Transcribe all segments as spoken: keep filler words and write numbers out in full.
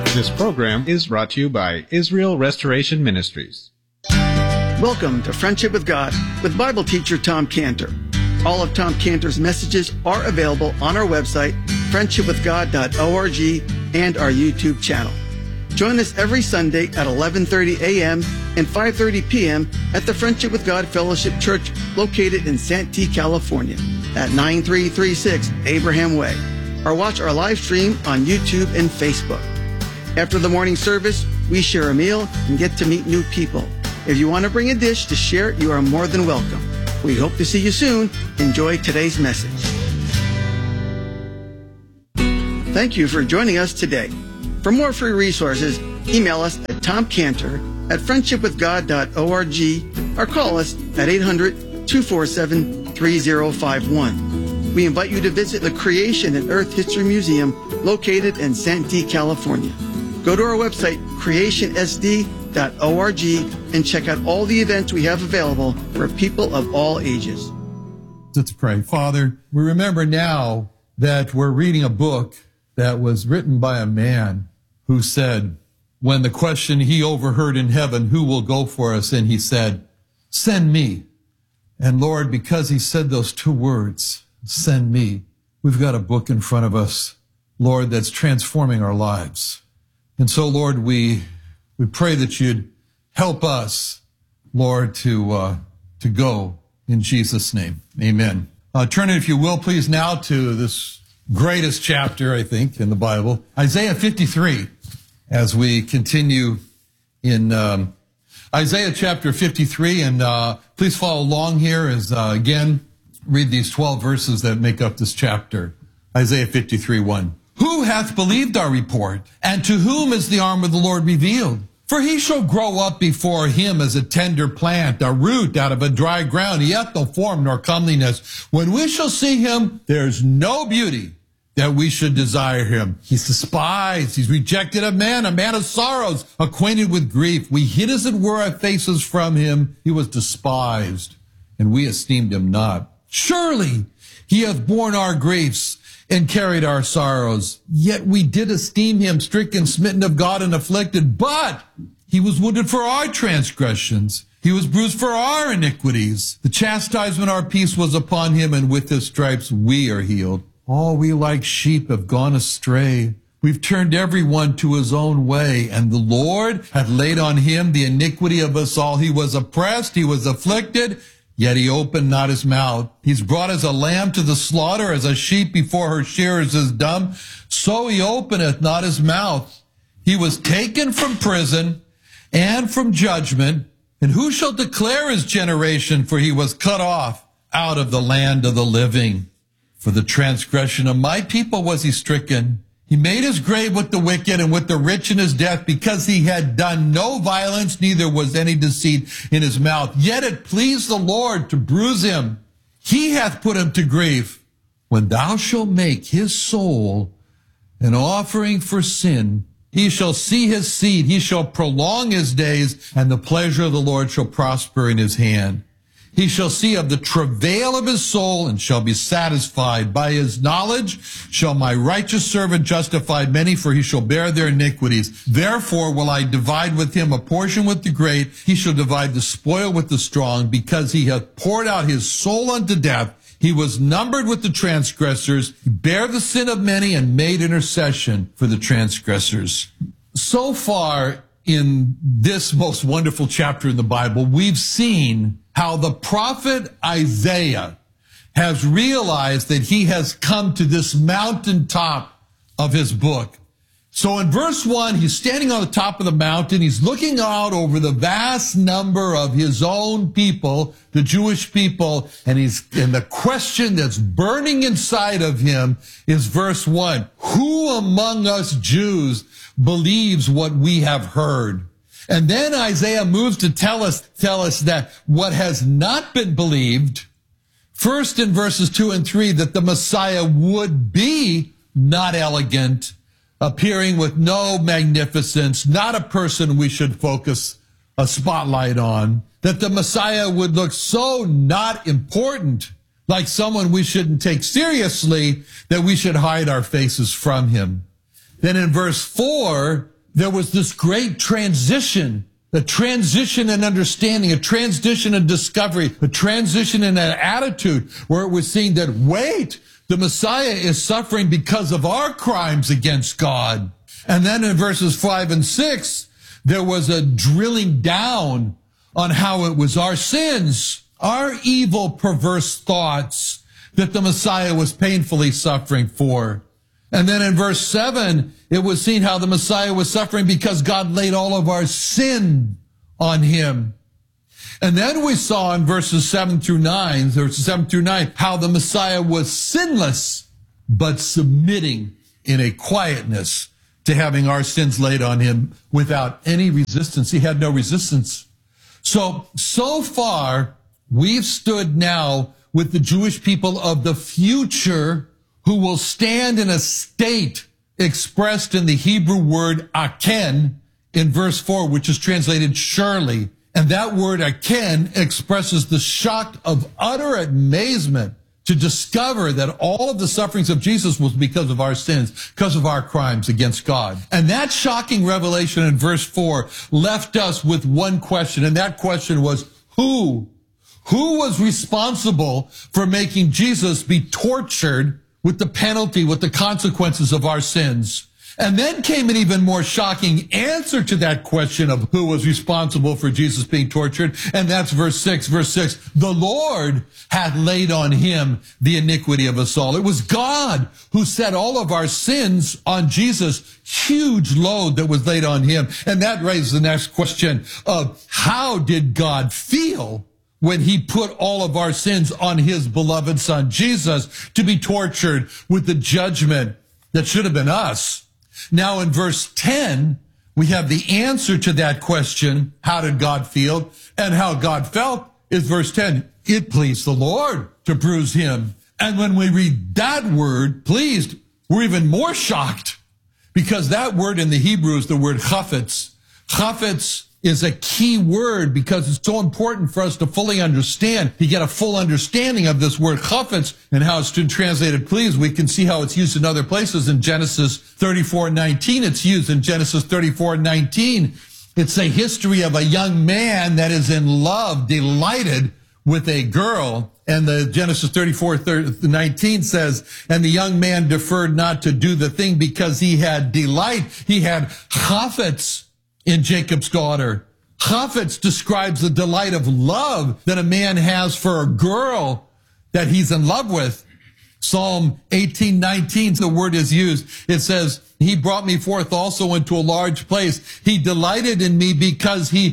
This program is brought to you by Israel Restoration Ministries. Welcome to Friendship with God with Bible teacher Tom Cantor. All of Tom Cantor's messages are available on our website, friendship with god dot org, and our YouTube channel. Join us every Sunday at eleven thirty a.m. and five thirty p.m. at the Friendship with God Fellowship Church located in Santee, California at nine three three six Abraham Way, or watch our live stream on YouTube and Facebook. After the morning service, we share a meal and get to meet new people. If you want to bring a dish to share, you are more than welcome. We hope to see you soon. Enjoy today's message. Thank you for joining us today. For more free resources, email us at tomcantor at friendship with god dot org or call us at eight hundred, two four seven, three zero five one. We invite you to visit the Creation and Earth History Museum located in Santee, California. Go to our website, creation s d dot org, and check out all the events we have available for people of all ages. Let's pray. Father, we remember now that we're reading a book that was written by a man who said, when the question he overheard in heaven, who will go for us? And he said, send me. And Lord, because he said those two words, send me, we've got a book in front of us, Lord, that's transforming our lives. And so, Lord, we we pray that you'd help us, Lord, to uh, to go in Jesus' name. Amen. Uh, turn it, if you will, please, now to this greatest chapter, I think, in the Bible, Isaiah fifty-three, as we continue in um, Isaiah chapter fifty-three. And uh, please follow along here as, uh, again, read these twelve verses that make up this chapter. Isaiah fifty-three, one. Who hath believed our report? And to whom is the arm of the Lord revealed? For he shall grow up before him as a tender plant, a root out of a dry ground. He hath no form nor comeliness. When we shall see him, there's no beauty that we should desire him. He's despised. He's rejected of man, a man of sorrows, acquainted with grief. We hid as it were our faces from him. He was despised, and we esteemed him not. Surely he hath borne our griefs and carried our sorrows. Yet we did esteem him stricken, smitten of God, and afflicted. But he was wounded for our transgressions. He was bruised for our iniquities. The chastisement of our peace was upon him, and with his stripes we are healed. All we like sheep have gone astray. We've turned every one to his own way, and the Lord hath laid on him the iniquity of us all. He was oppressed, he was afflicted, yet he opened not his mouth. He's brought as a lamb to the slaughter, as a sheep before her shearers is dumb. So he openeth not his mouth. He was taken from prison and from judgment. And who shall declare his generation? For he was cut off out of the land of the living. For the transgression of my people was he stricken. He made his grave with the wicked and with the rich in his death, because he had done no violence, neither was any deceit in his mouth. Yet it pleased the Lord to bruise him. He hath put him to grief. When thou shalt make his soul an offering for sin, he shall see his seed, he shall prolong his days, and the pleasure of the Lord shall prosper in his hand. He shall see of the travail of his soul and shall be satisfied. By his knowledge shall my righteous servant justify many, for he shall bear their iniquities. Therefore will I divide with him a portion with the great. He shall divide the spoil with the strong, because he hath poured out his soul unto death. He was numbered with the transgressors. He bare the sin of many and made intercession for the transgressors. So far in this most wonderful chapter in the Bible, we've seen how the prophet Isaiah has realized that he has come to this mountaintop of his book. So in verse one, he's standing on the top of the mountain. He's looking out over the vast number of his own people, the Jewish people, and he's, and the question that's burning inside of him is verse one. Who among us Jews believes what we have heard? And then Isaiah moves to tell us, tell us that what has not been believed, first in verses two and three, that the Messiah would be not elegant, appearing with no magnificence, not a person we should focus a spotlight on, that the Messiah would look so not important, like someone we shouldn't take seriously, that we should hide our faces from him. Then in verse four, there was this great transition, a transition in understanding, a transition in discovery, a transition in an attitude where it was seen that, wait, the Messiah is suffering because of our crimes against God. And then in verses five and six, there was a drilling down on how it was our sins, our evil, perverse thoughts that the Messiah was painfully suffering for. And then in verse seven, it was seen how the Messiah was suffering because God laid all of our sin on him. And then we saw in verses seven through nine, verses seven through nine, how the Messiah was sinless, but submitting in a quietness to having our sins laid on him without any resistance. He had no resistance. So, so far, we've stood now with the Jewish people of the future who will stand in a state expressed in the Hebrew word aken in verse four, which is translated surely. And that word aken expresses the shock of utter amazement to discover that all of the sufferings of Jesus was because of our sins, because of our crimes against God. And that shocking revelation in verse four left us with one question, and that question was, who? Who was responsible for making Jesus be tortured with the penalty, with the consequences of our sins? And then came an even more shocking answer to that question of who was responsible for Jesus being tortured. And that's verse six. Verse six, the Lord hath laid on him the iniquity of us all. It was God who set all of our sins on Jesus, huge load that was laid on him. And that raises the next question of how did God feel when he put all of our sins on his beloved son, Jesus, to be tortured with the judgment that should have been us? Now in verse ten, we have the answer to that question, how did God feel? And how God felt is verse ten. It pleased the Lord to bruise him. And when we read that word, pleased, we're even more shocked because that word in the Hebrew is the word chafetz. Chafetz is a key word because it's so important for us to fully understand, to get a full understanding of this word chafetz and how it's been translated please. We can see how it's used in other places. In Genesis thirty-four nineteen, it's used in Genesis thirty-four nineteen. It's a history of a young man that is in love, delighted with a girl. And the Genesis thirty-four nineteen says, and the young man deferred not to do the thing because he had delight. He had chafetz in Jacob's daughter. Chafetz describes the delight of love that a man has for a girl that he's in love with. Psalm eighteen nineteen, the word is used. It says, he brought me forth also into a large place. He delighted in me because he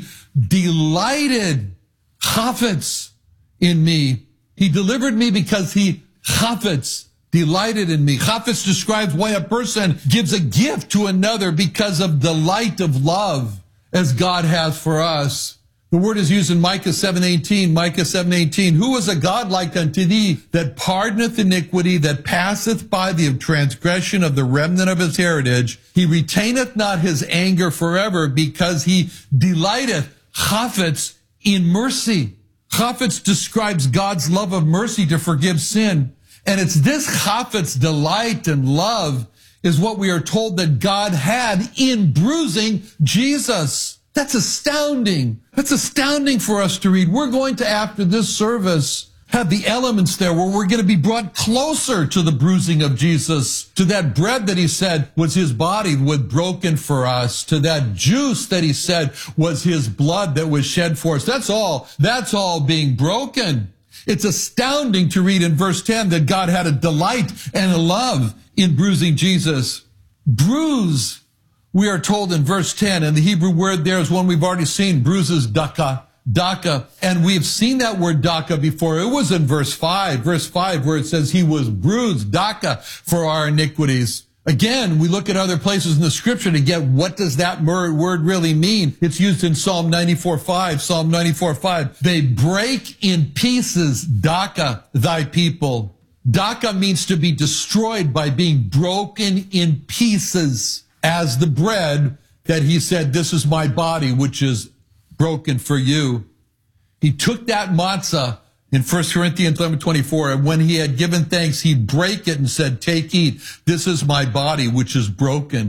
delighted, chafetz, in me. He delivered me because he chafetz, delighted in me. Chafetz describes why a person gives a gift to another because of delight of love as God has for us. The word is used in Micah seven eighteen. Micah seven eighteen. Who is a God like unto thee that pardoneth iniquity, that passeth by the transgression of the remnant of his heritage? He retaineth not his anger forever because he delighteth, chafetz, in mercy. Chafetz describes God's love of mercy to forgive sin. And it's this chafetz, delight and love, is what we are told that God had in bruising Jesus. That's astounding. That's astounding for us to read. We're going to, after this service, have the elements there where we're going to be brought closer to the bruising of Jesus, to that bread that he said was his body was broken for us, to that juice that he said was his blood that was shed for us. That's all. That's all being broken. It's astounding to read in verse ten that God had a delight and a love in bruising Jesus. Bruise, we are told in verse ten, and the Hebrew word there is one we've already seen, bruises, daka, daka. And we've seen that word daka before. It was in verse five, verse five, where it says he was bruised, daka, for our iniquities. Again, we look at other places in the scripture to get what does that word really mean. It's used in Psalm ninety-four five, Psalm ninety-four five. They break in pieces, daka, thy people. Daka means to be destroyed by being broken in pieces as the bread that he said, this is my body, which is broken for you. He took that matzah in First Corinthians eleven twenty-four, and when he had given thanks, he'd break it and said, take, eat. This is my body, which is broken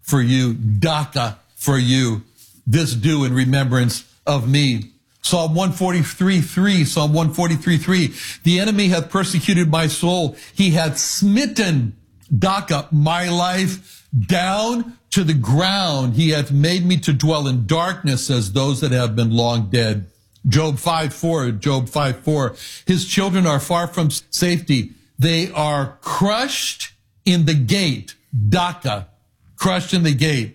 for you, Daka for you. This do in remembrance of me. Psalm one forty-three, three, Psalm one forty-three, three. The enemy hath persecuted my soul. He hath smitten, Daka, my life down to the ground. He hath made me to dwell in darkness as those that have been long dead. Job five, four, Job five, four. His children are far from safety. They are crushed in the gate. Daka, crushed in the gate.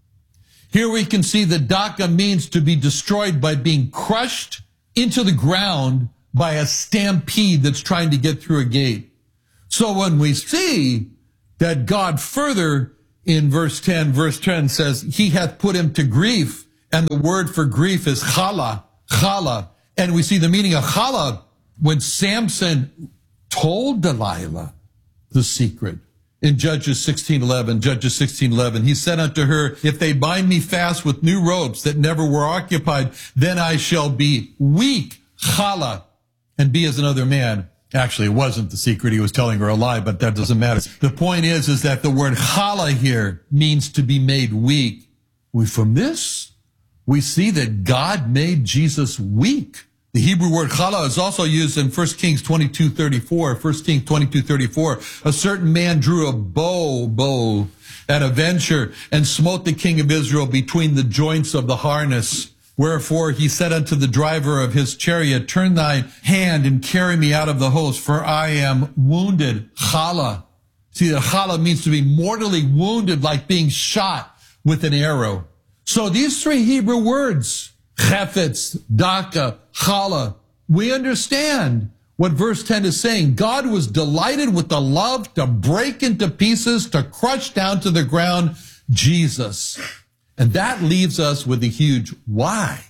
Here we can see that Daka means to be destroyed by being crushed into the ground by a stampede that's trying to get through a gate. So when we see that God further in verse ten, verse ten says, he hath put him to grief, and the word for grief is chala, chala. And we see the meaning of chala when Samson told Delilah the secret. In Judges sixteen eleven, Judges sixteen eleven, he said unto her, if they bind me fast with new ropes that never were occupied, then I shall be weak, chala, and be as another man. Actually, it wasn't the secret. He was telling her a lie, but that doesn't matter. The point is, is that the word chala here means to be made weak. We, from this, we see that God made Jesus weak. The Hebrew word chala is also used in First Kings twenty-two thirty-four. First Kings twenty-two thirty-four. A certain man drew a bow, bow at a venture and smote the king of Israel between the joints of the harness. Wherefore he said unto the driver of his chariot, turn thy hand and carry me out of the host, for I am wounded. Chala. See, the chala means to be mortally wounded, like being shot with an arrow. So these three Hebrew words, chefetz, daka, chala, we understand what verse ten is saying. God was delighted with the love to break into pieces, to crush down to the ground Jesus. And that leaves us with a huge why.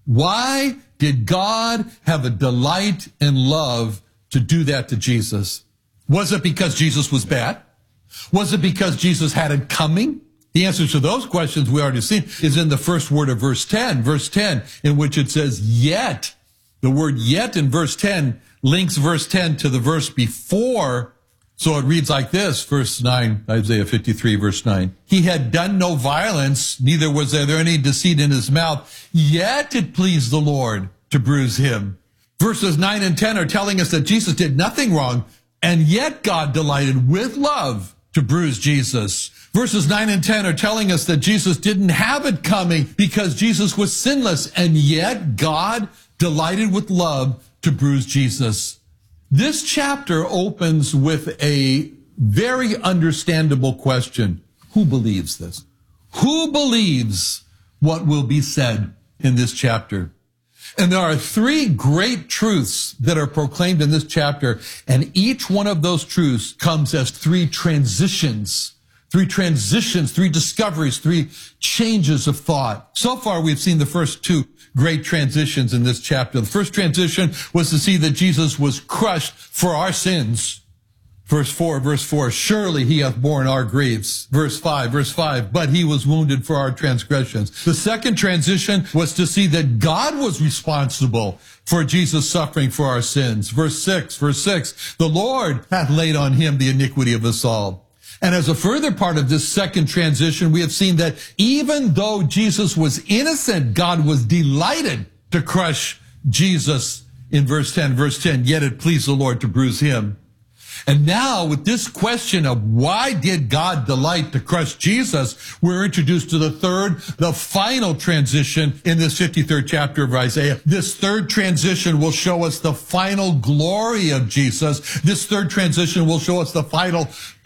Why did God have a delight and love to do that to Jesus? Was it because Jesus was bad? Was it because Jesus had it coming? The answer to those questions we already seen is in the first word of verse ten, verse ten, in which it says yet. The word yet in verse ten links verse ten to the verse before. So it reads like this, verse nine, Isaiah fifty-three, verse nine. He had done no violence, neither was there any deceit in his mouth, yet it pleased the Lord to bruise him. Verses nine and ten are telling us that Jesus did nothing wrong, and yet God delighted with love to bruise Jesus. Verses nine and ten are telling us that Jesus didn't have it coming because Jesus was sinless, and yet God delighted with love to bruise Jesus. This chapter opens with a very understandable question. Who believes this? Who believes what will be said in this chapter? And there are three great truths that are proclaimed in this chapter, and each one of those truths comes as three transitions, three transitions, three discoveries, three changes of thought. So far, we've seen the first two great transitions in this chapter. The first transition was to see that Jesus was crushed for our sins. Verse four, verse four, surely he hath borne our griefs. Verse five, verse five, but he was wounded for our transgressions. The second transition was to see that God was responsible for Jesus suffering for our sins. Verse six, verse six, the Lord hath laid on him the iniquity of us all. And as a further part of this second transition, we have seen that even though Jesus was innocent, God was delighted to crush Jesus in verse ten. Verse ten, yet it pleased the Lord to bruise him. And now with this question of why did God delight to crush Jesus, we're introduced to the third, the final transition in this fifty-third chapter of Isaiah. This third transition will show us the final glory of Jesus. This third transition will show us the final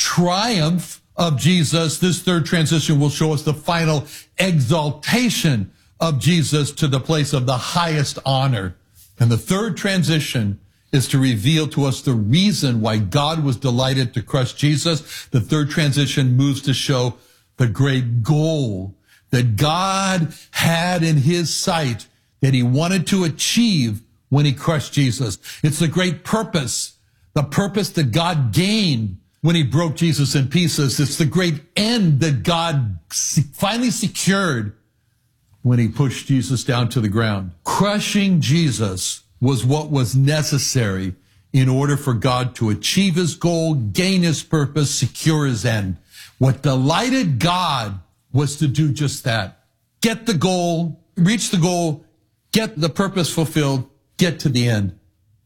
triumph of Jesus. This third transition will show us the final exaltation of Jesus to the place of the highest honor. And the third transition is to reveal to us the reason why God was delighted to crush Jesus. The third transition moves to show the great goal that God had in his sight that he wanted to achieve when he crushed Jesus. It's the great purpose, the purpose that God gained when he broke Jesus in pieces. It's the great end that God finally secured when he pushed Jesus down to the ground. Crushing Jesus was what was necessary in order for God to achieve his goal, gain his purpose, secure his end. What delighted God was to do just that. Get the goal, reach the goal, get the purpose fulfilled, get to the end.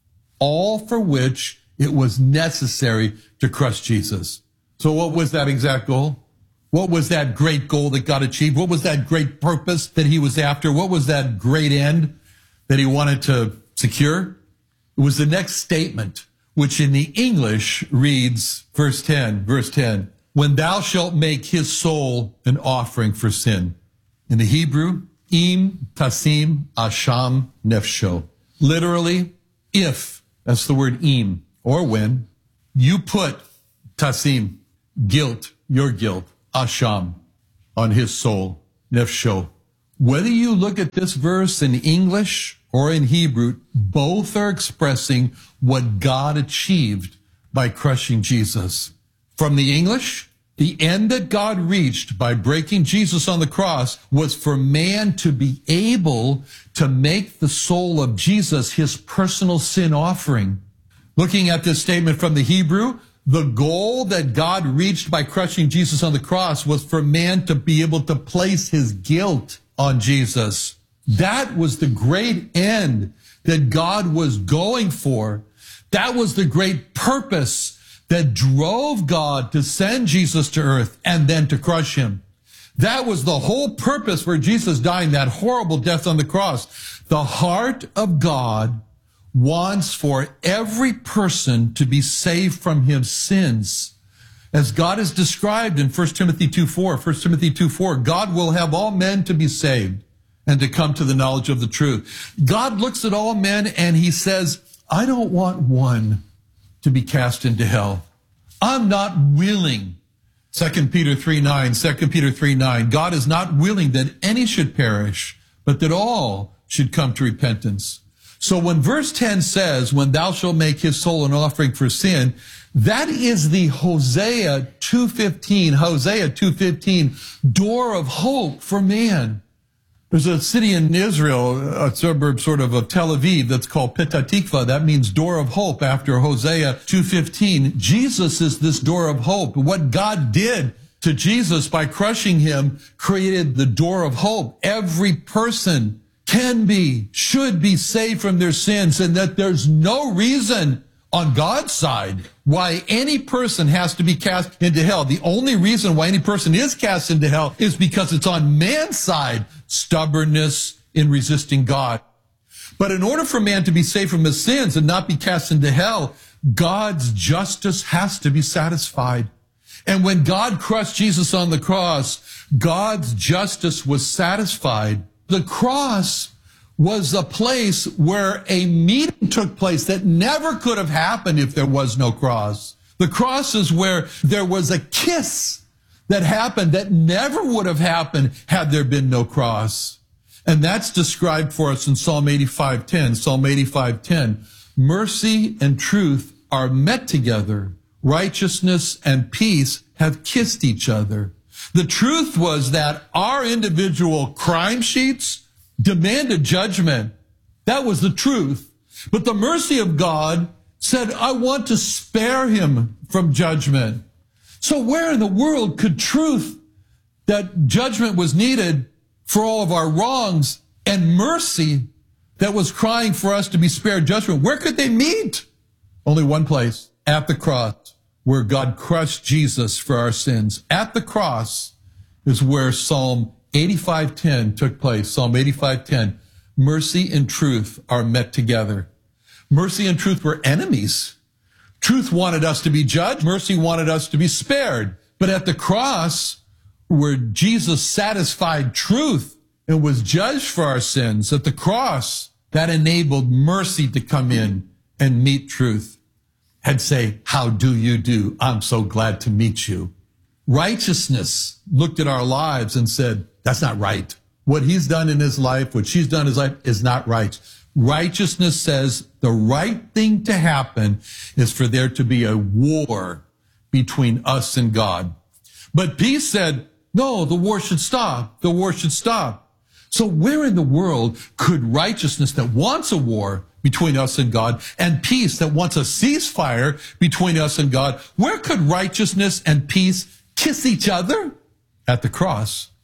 All for which it was necessary to crush Jesus. So what was that exact goal? What was that great goal that God achieved? What was that great purpose that he was after? What was that great end that he wanted to secure? It was the next statement, which in the English reads, verse ten, verse ten, when thou shalt make his soul an offering for sin. In the Hebrew, im tasim asham nefsho. Literally, if, that's the word im, or when, you put tasim, guilt, your guilt, asham, on his soul, nefsho. Whether you look at this verse in English or in Hebrew, both are expressing what God achieved by crushing Jesus. From the English, the end that God reached by breaking Jesus on the cross was for man to be able to make the soul of Jesus his personal sin offering. Looking at this statement from the Hebrew, the goal that God reached by crushing Jesus on the cross was for man to be able to place his guilt on Jesus. That was the great end that God was going for. That was the great purpose that drove God to send Jesus to earth and then to crush him. That was the whole purpose for Jesus dying that horrible death on the cross. The heart of God wants for every person to be saved from his sins. As God is described in First Timothy two four, First Timothy two four, God will have all men to be saved and to come to the knowledge of the truth. God looks at all men and he says, I don't want one to be cast into hell. I'm not willing. Second Peter three nine, Second Peter three nine, God is not willing that any should perish, but that all should come to repentance. So when verse ten says, when thou shalt make his soul an offering for sin, that is the Hosea two fifteen, Hosea two fifteen door of hope for man. There's a city in Israel, a suburb sort of of Tel Aviv, that's called Petah Tikva. That means door of hope after Hosea two fifteen. Jesus is this door of hope. What God did to Jesus by crushing him created the door of hope. Every person can be, should be saved from their sins, and that there's no reason on God's side why any person has to be cast into hell. The only reason why any person is cast into hell is because it's on man's side, stubbornness in resisting God. But in order for man to be saved from his sins and not be cast into hell, God's justice has to be satisfied. And when God crushed Jesus on the cross, God's justice was satisfied. The cross was a place where a meeting took place that never could have happened if there was no cross. The cross is where there was a kiss that happened that never would have happened had there been no cross. And that's described for us in Psalm eighty-five ten. Psalm eighty-five ten. Mercy and truth are met together. Righteousness and peace have kissed each other. The truth was that our individual crime sheets demanded judgment. That was the truth. But the mercy of God said, I want to spare him from judgment. So where in the world could truth, that judgment was needed for all of our wrongs, and mercy that was crying for us to be spared judgment, where could they meet? Only one place, at the cross, where God crushed Jesus for our sins. At the cross is where Psalm eighty-five ten took place. Psalm eighty-five ten. Mercy and truth are met together. Mercy and truth were enemies. Truth wanted us to be judged. Mercy wanted us to be spared. But at the cross, where Jesus satisfied truth and was judged for our sins, at the cross, that enabled mercy to come in and meet truth and say, how do you do? I'm so glad to meet you. Righteousness looked at our lives and said, that's not right. What he's done in his life, what she's done in his life is not right. Righteousness says the right thing to happen is for there to be a war between us and God. But peace said, no, the war should stop. The war should stop. So where in the world could righteousness that wants a war between us and God, and peace that wants a ceasefire between us and God, where could righteousness and peace kiss each other? At the cross.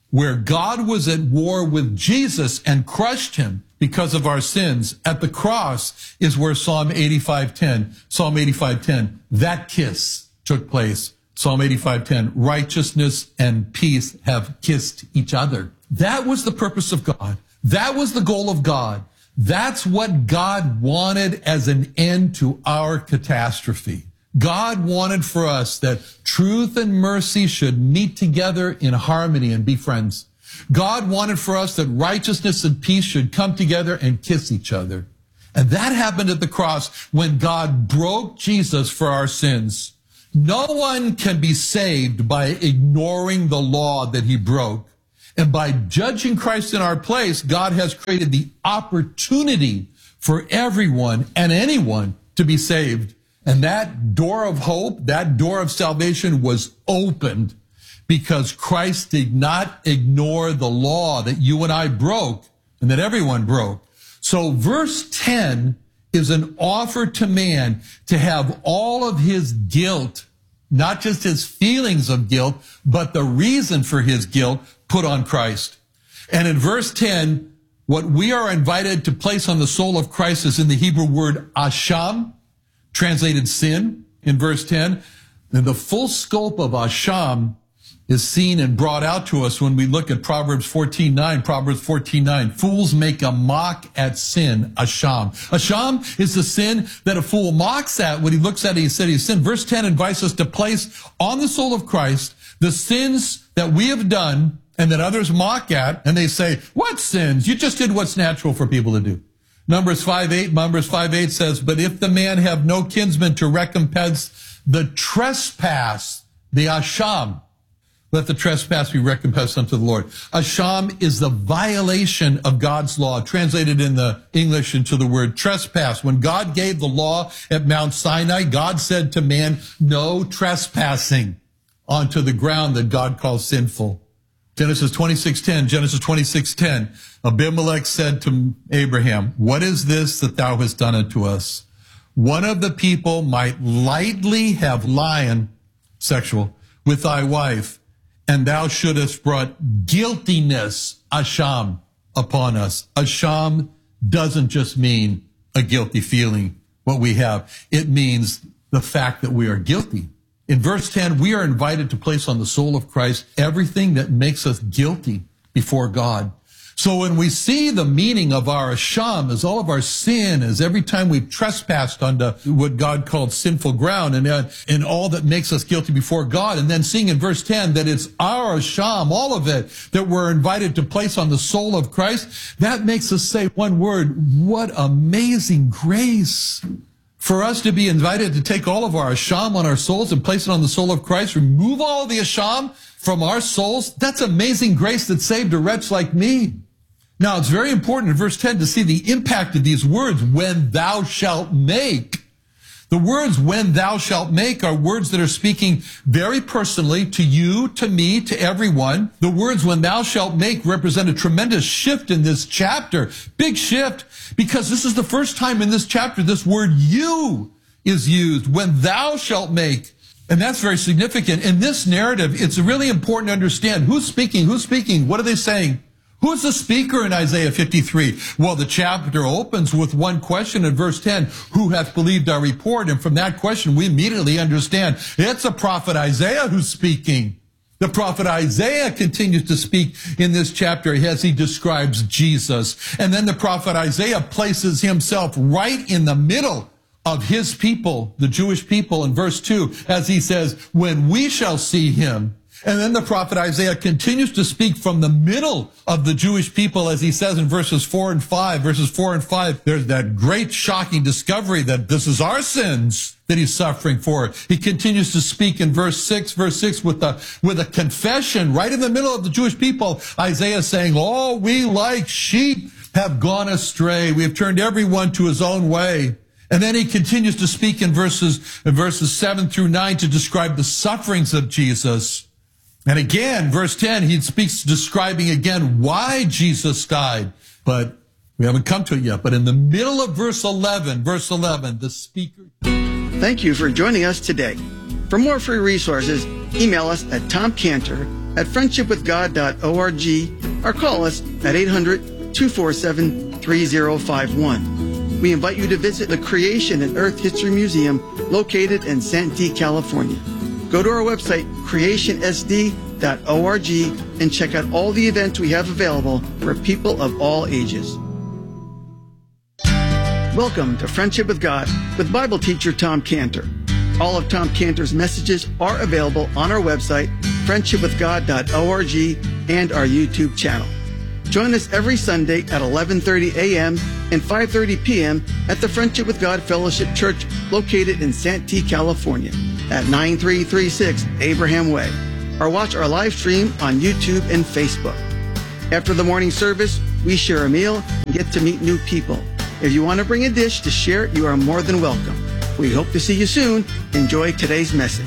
where God was at war with Jesus and crushed him because of our sins. At the cross is where Psalm eighty-five ten, Psalm eighty-five ten, that kiss took place. Psalm eighty-five ten, righteousness and peace have kissed each other. That was the purpose of God. That was the goal of God. That's what God wanted as an end to our catastrophe. God wanted for us that truth and mercy should meet together in harmony and be friends. God wanted for us that righteousness and peace should come together and kiss each other. And that happened at the cross when God broke Jesus for our sins. No one can be saved by ignoring the law that he broke. And by judging Christ in our place, God has created the opportunity for everyone and anyone to be saved. And that door of hope, that door of salvation was opened because Christ did not ignore the law that you and I broke and that everyone broke. So verse ten is an offer to man to have all of his guilt, not just his feelings of guilt, but the reason for his guilt put on Christ. And in verse ten, what we are invited to place on the soul of Christ is in the Hebrew word asham, translated sin, in verse ten. And the full scope of asham is seen and brought out to us when we look at Proverbs fourteen nine. Proverbs fourteen nine. Fools make a mock at sin, asham. Asham is the sin that a fool mocks at when he looks at it, he said he's sinned. Verse ten invites us to place on the soul of Christ the sins that we have done and that others mock at, and they say, what sins? You just did what's natural for people to do. Numbers five eight, Numbers five eight says, but if the man have no kinsman to recompense the trespass, the asham, let the trespass be recompensed unto the Lord. Asham is the violation of God's law, translated in the English into the word trespass. When God gave the law at Mount Sinai, God said to man, no trespassing onto the ground that God calls sinful. Genesis twenty-six ten, Genesis twenty-six ten, Abimelech said to Abraham, what is this that thou hast done unto us? One of the people might lightly have lion, sexual, with thy wife, and thou shouldest brought guiltiness, asham, upon us. Asham doesn't just mean a guilty feeling, what we have. It means the fact that we are guilty. In verse ten, we are invited to place on the soul of Christ everything that makes us guilty before God. So when we see the meaning of our asham as all of our sin, as every time we've trespassed onto what God called sinful ground, and, uh, and all that makes us guilty before God, and then seeing in verse ten that it's our asham, all of it, that we're invited to place on the soul of Christ, that makes us say one word, what amazing grace. For us to be invited to take all of our asham on our souls and place it on the soul of Christ, remove all the asham from our souls, that's amazing grace that saved a wretch like me. Now, it's very important in verse ten to see the impact of these words, when thou shalt make. The words, when thou shalt make, are words that are speaking very personally to you, to me, to everyone. The words, when thou shalt make, represent a tremendous shift in this chapter. Big shift, because this is the first time in this chapter this word you is used, when thou shalt make. And that's very significant. In this narrative, it's really important to understand who's speaking, who's speaking, what are they saying? Who's the speaker in Isaiah fifty-three? Well, the chapter opens with one question in verse ten. Who hath believed our report? And from that question, we immediately understand it's a prophet Isaiah who's speaking. The prophet Isaiah continues to speak in this chapter as he describes Jesus. And then the prophet Isaiah places himself right in the middle of his people, the Jewish people, in verse two, as he says, when we shall see him. And then the prophet Isaiah continues to speak from the middle of the Jewish people, as he says in verses four and five. Verses four and five, there's that great shocking discovery that this is our sins that he's suffering for. He continues to speak in verse six, verse six with a, with a confession right in the middle of the Jewish people. Isaiah saying, oh, we like sheep have gone astray. We have turned everyone to his own way. And then he continues to speak in verses, in verses seven through nine to describe the sufferings of Jesus. And again, verse ten, he speaks describing again why Jesus died. But we haven't come to it yet. But in the middle of verse eleven, verse eleven, the speaker... Thank you for joining us today. For more free resources, email us at tom cantor at friendship with god dot org or call us at eight hundred, two four seven, three zero five one. We invite you to visit the Creation and Earth History Museum located in Santee, California. Go to our website, creation s d dot org, and check out all the events we have available for people of all ages. Welcome to Friendship with God with Bible teacher Tom Cantor. All of Tom Cantor's messages are available on our website, friendship with god dot org, and our YouTube channel. Join us every Sunday at eleven thirty a.m. and five thirty p.m. at the Friendship with God Fellowship Church located in Santee, California at nine three three six Abraham Way, or watch our live stream on YouTube and Facebook. After the morning service, we share a meal and get to meet new people. If you want to bring a dish to share, you are more than welcome. We hope to see you soon. Enjoy today's message.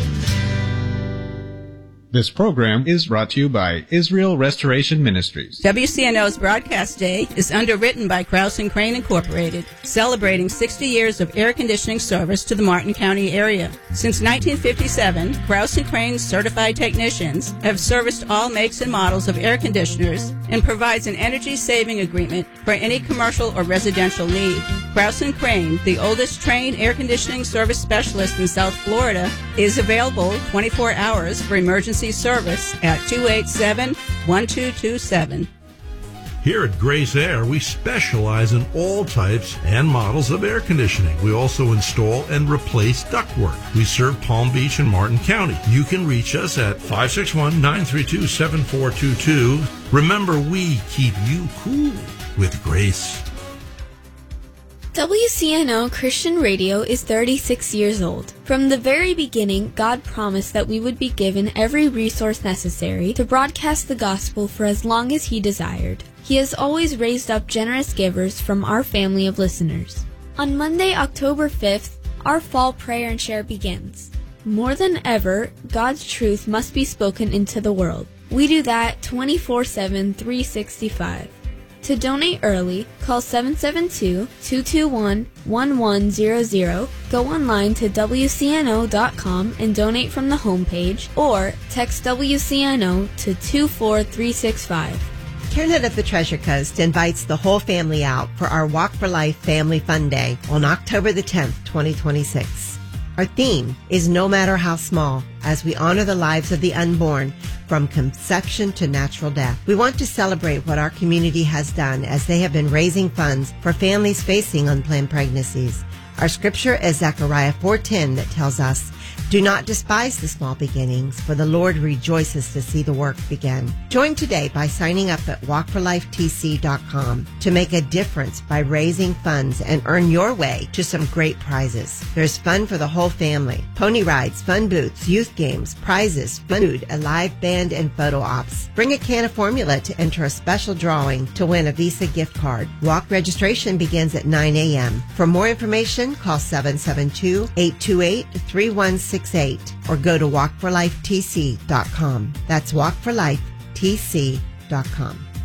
This program is brought to you by Israel Restoration Ministries. W C N O's Broadcast Day is underwritten by Krause and Crane Incorporated, celebrating sixty years of air conditioning service to the Martin County area. Since nineteen fifty-seven, Krause and Crane's certified technicians have serviced all makes and models of air conditioners and provides an energy-saving agreement for any commercial or residential need. Krause and Crane, the oldest trained air conditioning service specialist in South Florida, is available twenty-four hours for emergency service at two eight seven, one two two seven. Here at Grace Air, we specialize in all types and models of air conditioning. We also install and replace ductwork. We serve Palm Beach and Martin County. You can reach us at five six one, nine three two, seven four two two. Remember, we keep you cool with Grace. W C N O Christian Radio is thirty-six years old. From the very beginning, God promised that we would be given every resource necessary to broadcast the gospel for as long as He desired. He has always raised up generous givers from our family of listeners. On Monday, October fifth, our fall prayer and share begins. More than ever, God's truth must be spoken into the world. We do that twenty-four seven, three sixty-five. To donate early, call seven seven two, two two one, one one zero zero, go online to W C N O dot com and donate from the homepage, or text W C N O to two four three six five. CareNet of the Treasure Coast invites the whole family out for our Walk for Life Family Fun Day on October the tenth, twenty twenty-six. Our theme is No Matter How Small, as we honor the lives of the unborn from conception to natural death. We want to celebrate what our community has done as they have been raising funds for families facing unplanned pregnancies. Our scripture is Zechariah four ten that tells us, "Do not despise the small beginnings, for the Lord rejoices to see the work begin." Join today by signing up at walk for life t c dot com to make a difference by raising funds and earn your way to some great prizes. There's fun for the whole family. Pony rides, fun booths, youth games, prizes, food, a live band, and photo ops. Bring a can of formula to enter a special drawing to win a Visa gift card. Walk registration begins at nine a.m. For more information, call seven seven two, eight two eight, three one six eight or go to walk for life t c dot com. That's walk for life t c dot com.